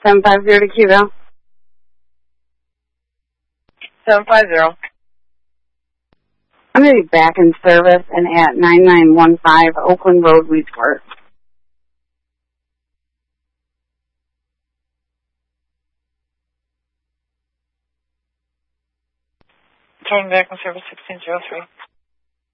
750 to Cuba. 750. I'm going to be back in service and at 9915 Oakland Road, Weedsport. Turning back in service 1603.